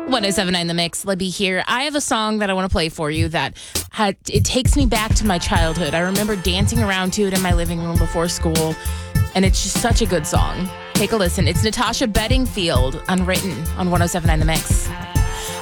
1079 The Mix, Libby here. I have a song that I want to play for you that it takes me back to my childhood. I remember dancing around to it in my living room before school, and it's just such a good song. Take a listen. It's Natasha Bedingfield, Unwritten, on 1079 The Mix.